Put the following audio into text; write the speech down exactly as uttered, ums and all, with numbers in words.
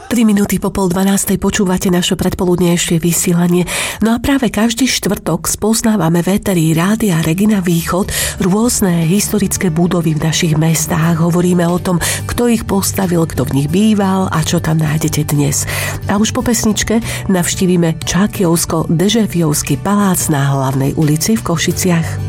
tri minúty po pol dvanástej počúvate naše predpoludnejšie vysielanie. No a práve každý štvrtok spoznávame v éteri Rádia Regina Východ rôzne historické budovy v našich mestách. Hovoríme o tom, kto ich postavil, kto v nich býval a čo tam nájdete dnes. A už po pesničke navštívime Čákiovsko-Dežefiovský palác na Hlavnej ulici v Košiciach.